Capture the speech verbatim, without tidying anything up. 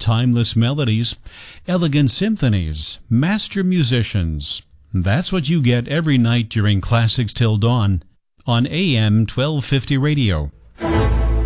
timeless melodies, elegant symphonies, master musicians. That's what you get every night during Classics Till Dawn on A M twelve fifty Radio.